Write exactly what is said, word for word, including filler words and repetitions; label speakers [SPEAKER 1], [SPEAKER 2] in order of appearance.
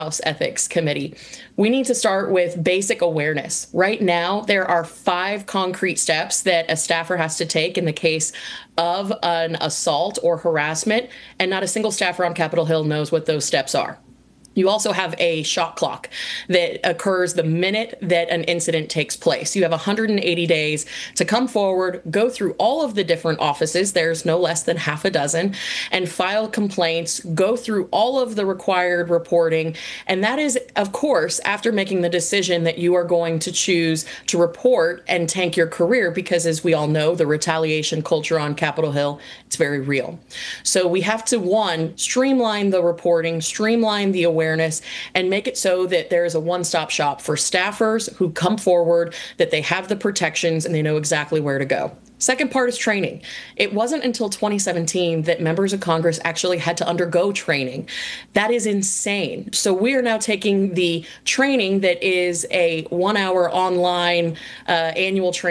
[SPEAKER 1] House Ethics Committee. We need to start with basic awareness. Right now, there are five concrete steps that a staffer has to take in the case of an assault or harassment, and not a single staffer on Capitol Hill knows what those steps are. You also have a shot clock that occurs the minute that an incident takes place. You have one hundred eighty days to come forward, go through all of the different offices, there's no less than half a dozen, and file complaints, go through all of the required reporting. And that is, of course, after making the decision that you are going to choose to report and tank your career, because as we all know, the retaliation culture on Capitol Hill, it's very real. So we have to, one, streamline the reporting, streamline the awareness, awareness and make it so that there is a one-stop shop for staffers who come forward, that they have the protections and they know exactly where to go. Second part is training. It wasn't until twenty seventeen that members of Congress actually had to undergo training. That is insane. So we are now taking the training that is a one-hour online uh, annual training